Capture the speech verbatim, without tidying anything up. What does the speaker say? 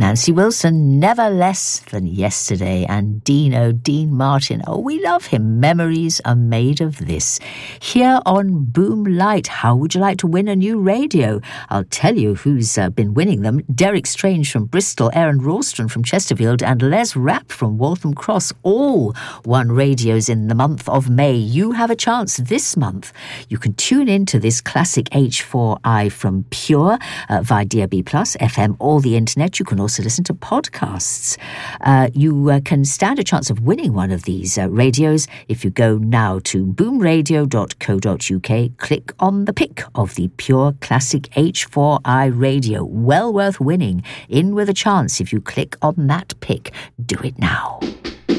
Nancy Wilson, Never Less Than Yesterday, and Dino, Dean Martin. Oh, we love him. Memories are made of this. Here on Boom Light, how would you like to win a new radio? I'll tell you who's uh, been winning them. Derek Strange from Bristol, Aaron Ralston from Chesterfield, and Les Rapp from Waltham Cross, all won radios in the month of May. You have a chance this month. You can tune in to this classic H four I from Pure uh, via D A B plus, F M, or the internet. You can also listen to podcasts. Uh, you uh, can stand a chance of winning one of these uh, radios if you go now to boom radio dot co dot uk, click on the pick of the Pure Classic H four I radio. Well worth winning. In with a chance if you click on that pick. Do it now.